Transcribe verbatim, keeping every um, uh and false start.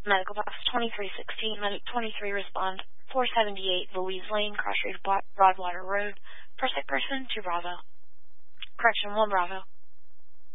Medical box twenty-three sixteen, medic twenty-three, respond four seventy-eight, Louise Lane, Cross Street, Broadwater Road. First person, two Bravo. Correction, one Bravo.